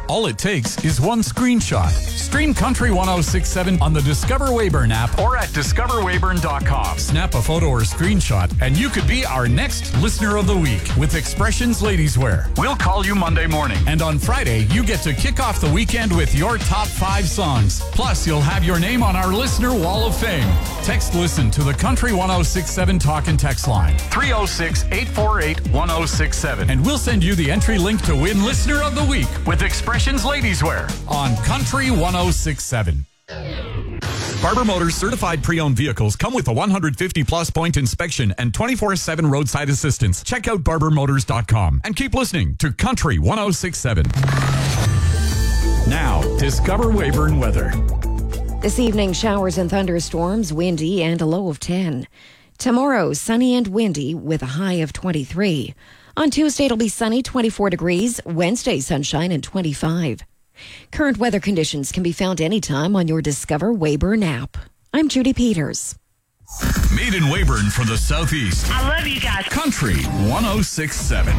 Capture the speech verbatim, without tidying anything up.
All it takes is one screenshot. Stream Country one oh six point seven on the Discover Weyburn app or at discover weyburn dot com. Snap a photo or screenshot, and you could be our next Listener of the Week with Expressions Ladies Wear. We'll call you Monday morning. And on Friday, you get to kick off the weekend with your top five songs. Plus, you'll have your name on our Listener Wall of Fame. Text Listen to the Country one oh six point seven talk and text line. three oh six, eight four eight, one oh six seven. And we'll send you the entry link to win Listener of the Week with Expressions Ladies Wear on Country one oh six point seven. Barber Motors certified pre-owned vehicles come with a one hundred fifty plus point inspection and twenty-four seven roadside assistance. Check out barber motors dot com and keep listening to Country one oh six point seven. Now, Discover Weyburn weather. This evening, showers and thunderstorms, windy and a low of ten. Tomorrow, sunny and windy with a high of twenty-three. On Tuesday, it'll be sunny, twenty-four degrees. Wednesday, sunshine and twenty-five. Current weather conditions can be found anytime on your Discover Weyburn app. I'm Judy Peters. Made in Weyburn for the Southeast. I love you guys. Country one oh six point seven.